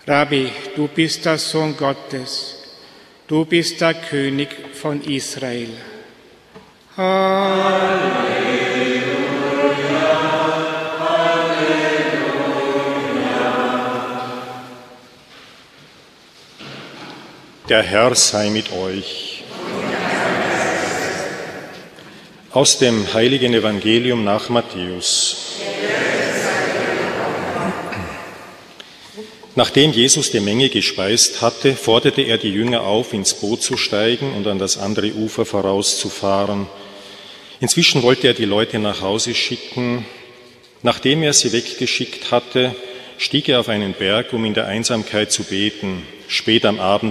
Rabbi, du bist der Sohn Gottes, du bist der König von Israel. Der Herr sei mit euch. Aus dem heiligen Evangelium nach Matthäus. Nachdem Jesus die Menge gespeist hatte, forderte er die Jünger auf, ins Boot zu steigen und an das andere Ufer vorauszufahren. Inzwischen wollte er die Leute nach Hause schicken. Nachdem er sie weggeschickt hatte, stieg er auf einen Berg, um in der Einsamkeit zu beten. Spät am Abend